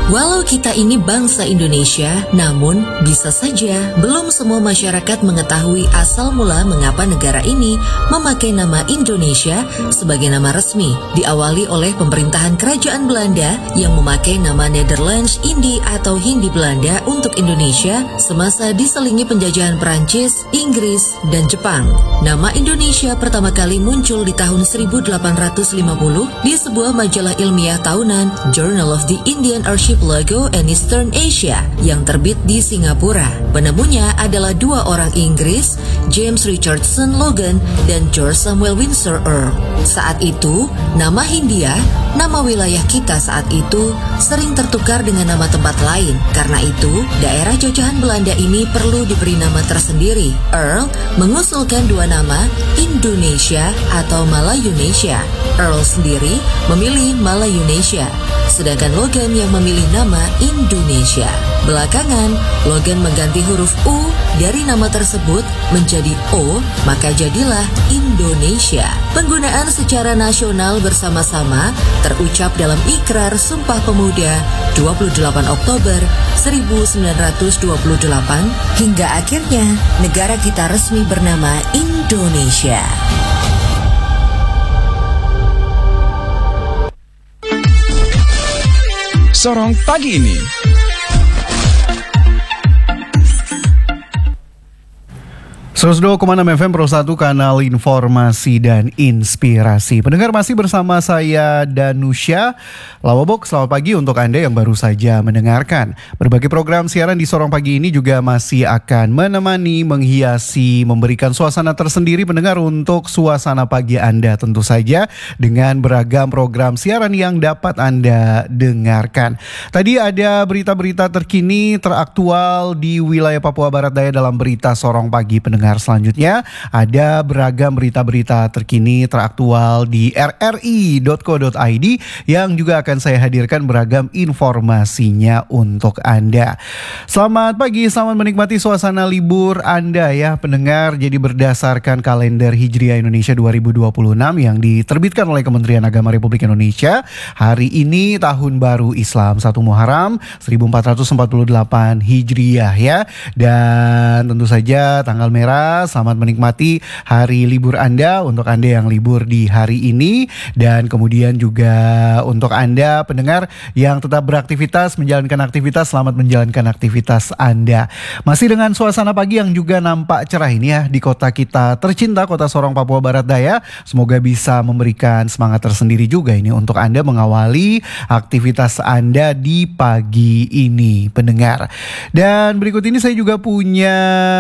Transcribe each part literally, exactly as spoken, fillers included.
Walau kita ini bangsa Indonesia, namun bisa saja belum semua masyarakat mengetahui asal mula mengapa negara ini memakai nama Indonesia sebagai nama resmi. Diawali oleh pemerintahan Kerajaan Belanda yang memakai nama Netherlands Indi atau Hindi Belanda untuk Indonesia semasa diselingi penjajahan Perancis, Inggris, dan Jepang. Nama Indonesia pertama kali muncul di tahun seribu delapan ratus lima puluh di sebuah majalah ilmiah tahunan Journal of the Indian Archipelago and Eastern Asia yang terbit di Singapura. Penemunya adalah dua orang Inggris, James Richardson Logan dan George Samuel Windsor Earl. Saat itu, nama Hindia, nama wilayah kita saat itu, sering tertukar dengan nama tempat lain. Karena itu, daerah jajahan Belanda ini perlu diberi nama tersendiri. Earl mengusulkan dua nama, Indonesia atau Malayunesia. Earl sendiri memilih Malayunesia, sedangkan Logan yang memilih nama Indonesia. Belakangan, Logan mengganti huruf U dari nama tersebut menjadi O, maka jadilah Indonesia. Penggunaan secara nasional bersama-sama terucap dalam Ikrar Sumpah Pemuda dua puluh delapan Oktober seribu sembilan ratus dua puluh delapan hingga akhirnya negara kita resmi bernama Indonesia. Sorong pagi ini. seratus dua koma enam F M Pro satu, kanal informasi dan inspirasi. Pendengar, masih bersama saya Danusya Lawabok. Selamat pagi untuk Anda yang baru saja mendengarkan. Berbagai program siaran di Sorong pagi ini juga masih akan menemani, menghiasi, memberikan suasana tersendiri pendengar untuk suasana pagi Anda, tentu saja dengan beragam program siaran yang dapat Anda dengarkan. Tadi ada berita-berita terkini teraktual di wilayah Papua Barat Daya dalam berita Sorong pagi pendengar. Selanjutnya ada beragam berita-berita terkini teraktual di r r i dot co dot i d yang juga akan saya hadirkan beragam informasinya untuk Anda. Selamat pagi, selamat menikmati suasana libur Anda ya pendengar. Jadi berdasarkan kalender Hijriah Indonesia dua ribu dua puluh enam yang diterbitkan oleh Kementerian Agama Republik Indonesia, hari ini tahun baru Islam satu Muharram seribu empat ratus empat puluh delapan Hijriah ya. Dan tentu saja tanggal merah. Selamat menikmati hari libur Anda untuk Anda yang libur di hari ini. Dan kemudian juga untuk Anda pendengar yang tetap beraktivitas, menjalankan aktivitas, selamat menjalankan aktivitas Anda. Masih dengan suasana pagi yang juga nampak cerah ini ya di kota kita tercinta, kota Sorong, Papua Barat Daya. Semoga bisa memberikan semangat tersendiri juga ini untuk Anda mengawali aktivitas Anda di pagi ini pendengar. Dan berikut ini saya juga punya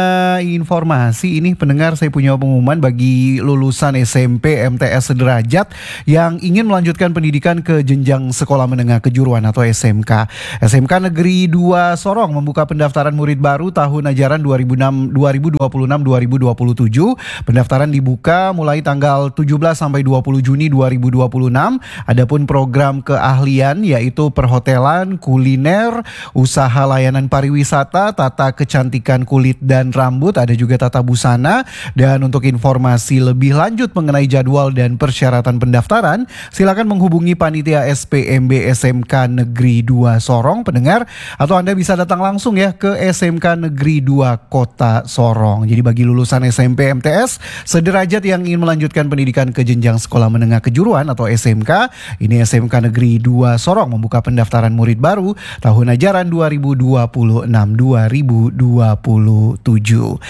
informasi ini pendengar, saya punya pengumuman bagi lulusan S M P M T S sederajat yang ingin melanjutkan pendidikan ke jenjang sekolah menengah kejuruan atau S M K. S M K Negeri dua Sorong membuka pendaftaran murid baru tahun ajaran dua ribu dua puluh enam dua ribu dua puluh tujuh. Pendaftaran dibuka mulai tanggal tujuh belas sampai dua puluh Juni dua ribu dua puluh enam. Adapun program keahlian yaitu perhotelan, kuliner, usaha layanan pariwisata, tata kecantikan kulit dan rambut, ada juga tata busana. Dan untuk informasi lebih lanjut mengenai jadwal dan persyaratan pendaftaran, silakan menghubungi panitia S P M B S M K Negeri dua Sorong pendengar, atau Anda bisa datang langsung ya ke S M K Negeri dua Kota Sorong. Jadi bagi lulusan S M P M T S sederajat yang ingin melanjutkan pendidikan ke jenjang sekolah menengah kejuruan atau S M K, ini S M K Negeri dua Sorong membuka pendaftaran murid baru tahun ajaran dua ribu dua puluh enam dua ribu dua puluh tujuh.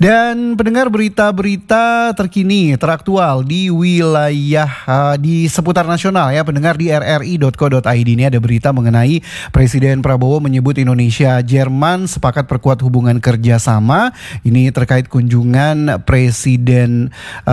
Dan pendengar, berita-berita terkini teraktual di wilayah uh, di seputar nasional ya pendengar, di r r i dot co dot i d ini ada berita mengenai Presiden Prabowo menyebut Indonesia Jerman sepakat perkuat hubungan kerjasama. Ini terkait kunjungan Presiden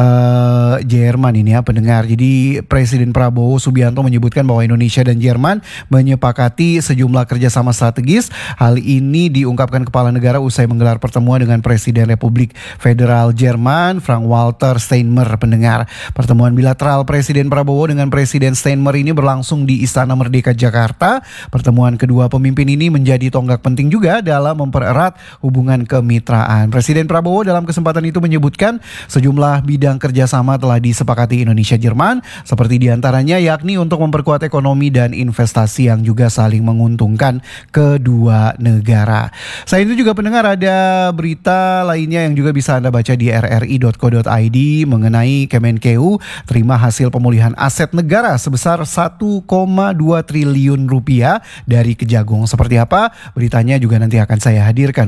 uh, Jerman ini ya pendengar. Jadi Presiden Prabowo Subianto menyebutkan bahwa Indonesia dan Jerman menyepakati sejumlah kerjasama strategis. Hal ini diungkapkan kepala negara usai menggelar pertemuan dengan Presiden Republik Republik Federal Jerman, Frank-Walter Steinmeier. Pendengar, pertemuan bilateral Presiden Prabowo dengan Presiden Steinmeier ini berlangsung di Istana Merdeka Jakarta. Pertemuan kedua pemimpin ini menjadi tonggak penting juga dalam mempererat hubungan kemitraan. Presiden Prabowo dalam kesempatan itu menyebutkan sejumlah bidang kerjasama telah disepakati Indonesia Jerman, seperti diantaranya yakni untuk memperkuat ekonomi dan investasi yang juga saling menguntungkan kedua negara. Selain itu juga pendengar, ada berita lainnya yang juga bisa Anda baca di r r i dot co dot i d mengenai Kemenkeu terima hasil pemulihan aset negara sebesar satu koma dua triliun rupiah dari Kejagung. Seperti apa? Beritanya juga nanti akan saya hadirkan